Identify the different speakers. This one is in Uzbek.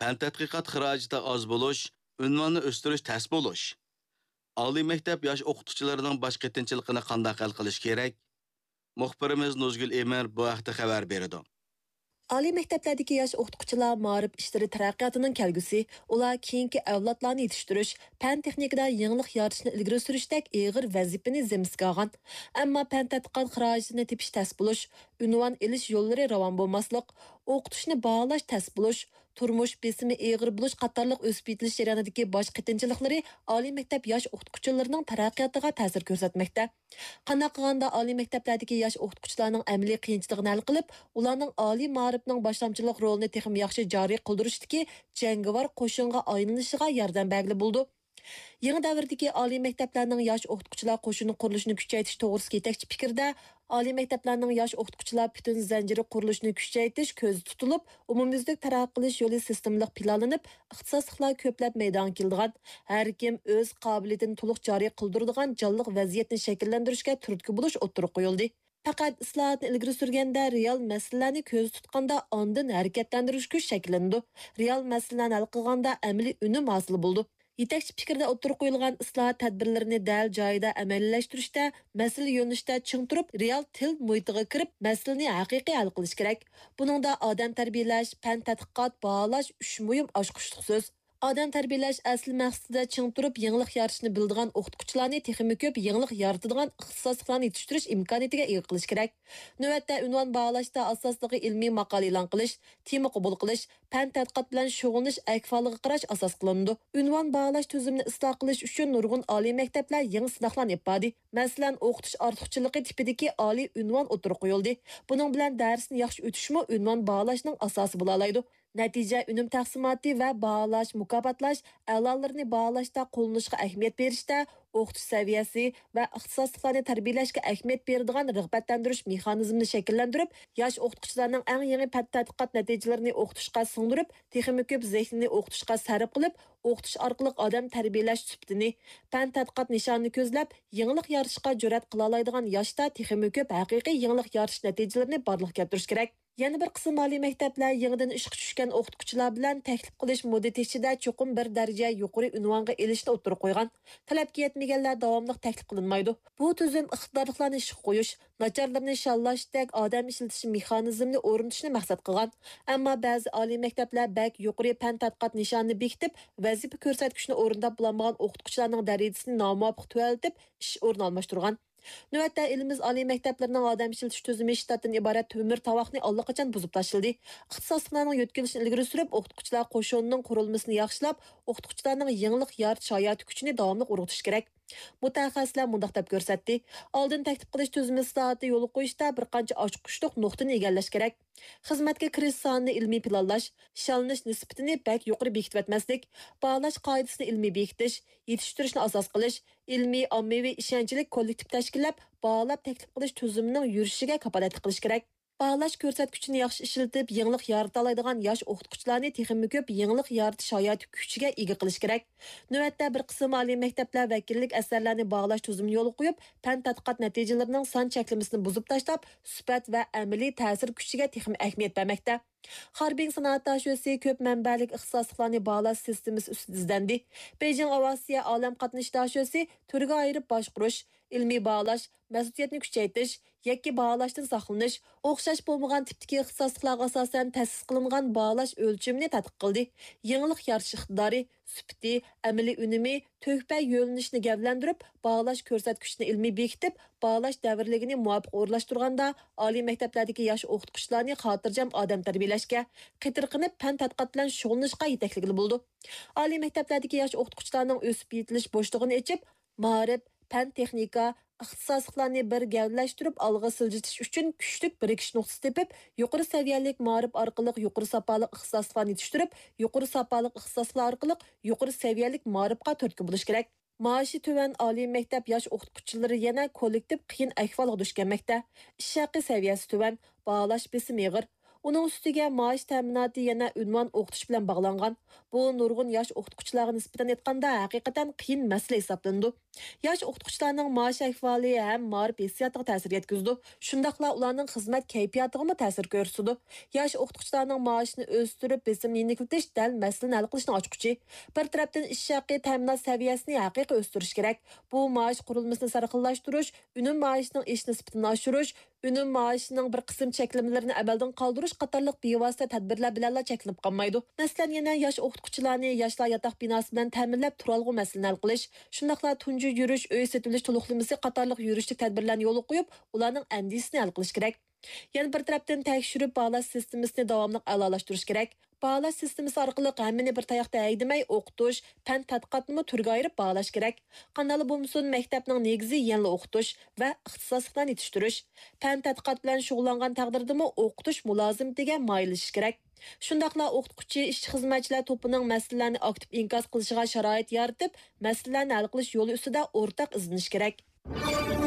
Speaker 1: Fan tədqiqat xəracəti az buluş, ünvanını östürüş təs buluş. Oliy məktəb yosh o'qituvchilarining bosh qiyinchiligini qanday hal qilish kerak? Muxbirimiz Nuzgul Emir bu haqda xabar berdi.
Speaker 2: Oliy maktablardagi yosh o'qituvchilar ma'rif ishlari taraqqiyotining kelgusi, ular keyingi avlodlarni yetishtirish, fan texnikada yangilik yaratishni ilgari surishdek og'ir vazifani zimmasiga olgan. Ammo fan tadqiqot xarajatini tepish tas bo'lish, unvon elish yo'llari ravon bo'lmaslik, o'qitishni baholash tas bo'lish, turmush besimi og'ir bo'lish qatorliq o'sib yetilish jarayonidagi bosh qiyinchiliklari oliy maktab yosh o'qituvchilarining taraqqiyotiga ta'sir ko'rsatmoqda. Qanday qilganda oliy maktablardagi yosh o'qituvchilarning amaliy qiyinchiligini hal qilib, ularning oliy ma'rifning boshlamchilik rolini texim yaxshi joriy qildirishdagi jangovar qo'shinga aylanishiga yordam bergili bo'ldi. Yangi davrdagi oliy maktablarning yosh o'qituvchilar qo'shini qurilishini kuchaytirish to'g'risida yetakchi fikrda oliy maktablarning yosh o'qituvchilar butun zanjiri qurilishini kuchaytirish ko'zda tutilib, umumyuzlik taraqqi qilish yo'li sistemlik planlanib, ixtisosliklar ko'plab maydonga keldigan, har kim o'z qobiliyatini to'liq joriy qildiradigan jonliq vaziyatni shakllantirishga turtki bo'lish o'ttirib qo'yildi. Faqat islohotni ilgari surganda real masalalarni ko'z tutganda ondan harakatlantirish kuch shakllandi. Real masalalarni hal qilganda amaliy unum hosil bo'ldi. Yetakchi fikrda o'ttirib qo'yilgan islohot tadbirlarini dal joyida amaliylashtırishda, masala yo'nalishda ching turib, real til muhitiga kirib, masalani haqiqiy hal qilish kerak. Buningda odam tarbiyalash, fan tadqiqot, baholash uch muhim ochqichliq so'z. Odam tarbiyalash asl maqsadida ching turib, yangilik yaratishni bildigan o'qituvchilarni texnik ko'p yangilik yaratadigan ixtisosliklarni yetishtirish imkoniyatiga ega qilish kerak. Navbatda unvon baholashda asosligi ilmiy maqola e'lon qilish, tema qabul qilish, fan tadqiqot bilan shug'ullanish akfaliga qarash asos qilindi. Unvon baholash tuzumini isloh qilish uchun nurg'un oliy maktablar yangi sinoqlarni yapadi. Masalan, o'qitish ortiqchiligi tipidagi oliy unvon o'tirib qo'yildi. Buning bilan darsni yaxshi o'tishmi unvon baholashning asosi bo'la oladi. Natija unum taqsimoti va baholash, mukofotlash, a'lolarni baholashda qo'llanishga ahamiyat berishda, o'qitish saviyasi va ixtisosliklarni tarbiyalashga ahamiyat beradigan rag'batlantirish mexanizmini shakllantirib, yosh o'qituvchilarning eng yangi tadqiqot natijalarini o'qitishga singdirib, texnik ko'p zehnini o'qitishga sarf qilib, o'qitish orqali odam tarbiyalash sifatini, fan tadqiqot nishonini ko'zlab, yangilik yaratishga jur'at qila oladigan yoshda texnik ko'p haqiqiy yangilik yaratish natijalarini borliqqa keltirish kerak. Yana bir qism oliy maktablar yangidan ishga tushgan o'qituvchilar bilan taklif qilish muddatichida cho'qim bir daraja yuqori unvonga elishni o'tirib qo'ygan. Talabga yetmaganlar davomli taklif qilinmaydi. Bu tuzum iqtidorlarni ishga qo'yish, nacharlarni shallashdek odam ishlatish mexanizmini o'rnatishni maqsad qilgan. Ammo ba'zi oliy maktablar bak yuqori fan tadqiqot nishonini bekitib, vazifa ko'rsatkichni o'rindab bo'lmagan o'qituvchilarning darajasini nomuvofiq tuvaltib, ish o'rni almashtirgan. Növətdə elimiz oliy maktablarının adam işletiş tüzümü ştatdan ibaret tömür tavaqni allaqachon buzib tashildi. İxtisosliklarning yetkazilishini ilgari surib, o'qituvchilar qo'shonining qurilmasini yaxshilab, o'qituvchilarning yangilik yaratish hayoti kuchini davomli urg'utish kerak. Mutaxassislar mundaq deb ko'rsatdi. Oldin taklif qilish tuzumi islohoti yo'l qo'yishda bir qancha ochqichliq nuqtani egallash kerak. Xizmatga kirish sonini ilmiy planlash, ishlanish nisbatini bak yuqori bekitib o'tmaslik, baholash qoidasini ilmiy bekitish, yetishtirishni asos qilish, ilmiy ommaviy ishonchlik kollektiv tashkillab, baholab taklif qilish tuzumining yurishiga kafolatlik qilish kerak. Baholash ko'rsatkichini yaxshi ishlatib, yangilik yarata oladigan yosh o'qituvchilarni texnik ko'p yangilik yaratish hayoti kuchiga ega qilish kerak. Navbatda bir qism oliy maktablar vakillik asarlarni baholash tuzumini yo'l qo'yib, fan tadqiqot natijalarining son cheklamasini buzib tashlab, sifat va amaliy ta'sir kuchiga texnik ahamiyat bermoqda. Harbin sanoat tashuvisi ko'p manbalik ixtisosliklarni baholash sistemasi ustida izlandi. Beijing Avasiya olam qatnash tashuvisi turga ayirib boshqarish, ilmiy baholash, mas'uliyatni kuchaytirish, yakki baholashdan saqlanish, o'xshash bo'lmagan tipdagi ixtisosliklarga asosan ta'sis qilingan baholash o'lchimini tadqiq qildi. Yangilik yaratish iqtidori, sifati, amaliy unumi, to'hfa yo'linishni gavlandirib, baholash ko'rsatkichini ilmiy bekitib, baholash davrligini muvofiq o'rlashtirganda oliy maktablardagi yosh o'qituvchilarni xotirjam odam tarbiyalashga, qitirqinib fan tadqiqot bilan shug'ullanishga yetakligili bo'ldi. Oliy maktablardagi yosh o'qituvchilarning o'sib yetilish bo'shlig'ini ochib, ma'rif, fan texnika, ixtisosliklarni bir gavlashtirib olg'a siljitish uchun kuchlik birikish nuqtasi tepib, yuqori saviyalik ma'rif orqali yuqori safoliq ixtisosliklarni yetishtirib, yuqori safoliq ixtisosliklar orqali yuqori saviyalik ma'rifga turtki bo'lish kerak. Maaşı töven oliy maktab yosh o'qituvchilari yana kollektiv qiyin ahvolga duch kelmoqda. Ish haqi saviyasi töven, baholash besimi og'ir. Uning ustiga maosh ta'minoti yana unvon o'qitish bilan bog'langan. Bu nurg'un yosh o'qituvchilarga nisbatan aytganda haqiqatan qiyin masala hisoblanadi. Yosh o'qituvchilarning maosh ahvoli ham ma'rif hissiyotiga ta'sir yetkazdi. Shundaqla ularning xizmat kayfiyatiga ta'sir ko'rsatdi. Yosh o'qituvchilarning maoshini o'stirib, besimni yengillatish dal masalani hal qilishni ochquchi. Bir tarafdan ish haqi ta'minot saviyasini haqiqiy o'stirish kerak. Bu maosh qurilmasini sarxillashtirish, unum maoshining ish nisbatini oshirish, unum maoshining bir qism cheklamalarini amaldan qoldirish qatorliq bevosita tadbirlar bilan cheklanib qolmaydi. Masalan, yana yosh o'qituvchilarni yoshlar yotoq binosi bilan ta'minlab turalg'u masalani hal qilish, shundaqla tunji yurish, uy setilish to'liqlamasi qatorliq yurishlik tadbirlarni yo'lga qo'yib, ularning andisini hal qilish kerak. Yana bir tarafdan tekshirib bağlash sistemasini davomli a'lolashtirish kerak. Bağlash sistemasi orqali hammani bir tayoqda haydamay o'qitish, fan tadqiqotni turga ayirib bağlash kerak. Qanday bo'lmasin maktabning negizi yangi o'qitish va ixtisosliklarni yetishtirish. Fan tadqiqot bilan shug'ullangan taqdirdami o'qitish mulozimatiga moyillashish kerak. Shundaqla o'qituvchi ishchi xizmatchilar to'pining masalalarni aktiv inkos qilishiga sharoit yaratib, masalalarni hal qilish yo'li ustida o'rtaq izlanish kerak.